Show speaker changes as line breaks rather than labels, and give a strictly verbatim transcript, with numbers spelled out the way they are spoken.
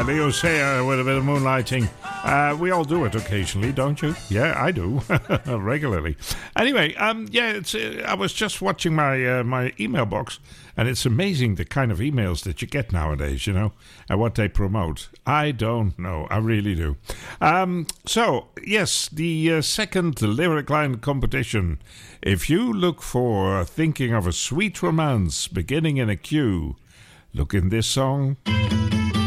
Leo Sayer with a bit of moonlighting. Uh, we all do it occasionally, don't you? Yeah, I do. Regularly. Anyway, um, yeah, it's, uh, I was just watching my uh, my email box, and it's amazing the kind of emails that you get nowadays, you know, and what they promote. I don't know. I really do. Um, so, yes, the uh, second lyric line competition. If you look for thinking of a sweet romance beginning in a Q, look in this song.